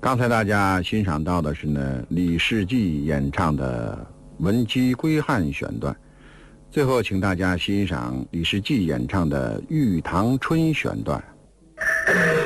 刚才大家欣赏到的是呢李世济演唱的《闻鸡归汉》选段，最后请大家欣赏李世济演唱的《玉堂春》选段。